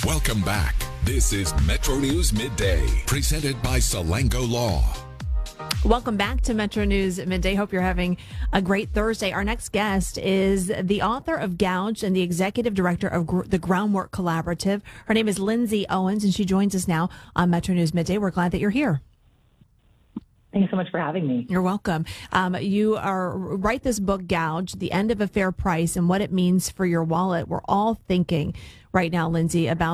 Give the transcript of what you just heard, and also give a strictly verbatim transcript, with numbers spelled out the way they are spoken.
Welcome back. This is Metro News Midday, presented by Salango Law. Welcome back to Metro News Midday. Hope you're having a great Thursday. Our next guest is the author of Gouged and the executive director of Gr- the Groundwork Collaborative. Her name is Lindsay Owens, and she joins us now on Metro News Midday. We're glad that you're here. Thanks so much for having me. You're welcome. Um, you are write this book, Gouged, The End of a Fair Price, and what it means for your wallet. We're all thinking right now, Lindsay, about